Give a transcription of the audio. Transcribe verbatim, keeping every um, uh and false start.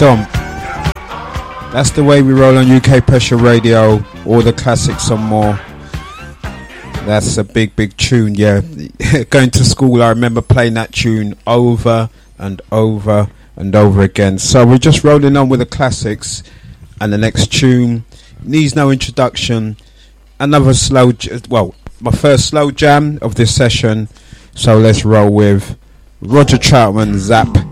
stomp. That's the way we roll on U K Pressure Radio. All the classics and more. That's a big, big tune, yeah. Going to school, I remember playing that tune over and over and over again. So we're just rolling on with the classics. And the next tune needs no introduction. Another slow, well, my first slow jam of this session. So let's roll with Roger Troutman, Zap.